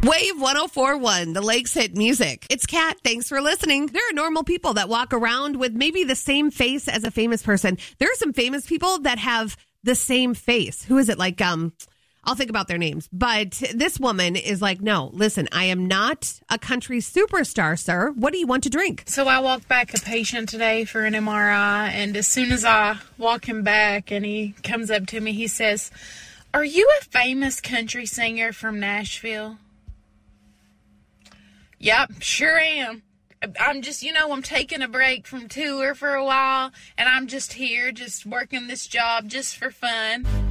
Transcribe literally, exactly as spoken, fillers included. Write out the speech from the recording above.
Wave one oh four point one, the Lakes Hit Music. It's Kat. Thanks for listening. There are normal people that walk around with maybe the same face as a famous person. There are some famous people that have the same face. Who is it? Like, um, I'll think about their names. But this woman is like, no, listen, I am not a country superstar, sir. What do you want to drink? So I walked back a patient today for an M R I, and as soon as I walk him back and he comes up to me, he says, "Are you a famous country singer from Nashville?" Yep, sure am. I'm just, you know, I'm taking a break from tour for a while, and I'm just here, just working this job just for fun.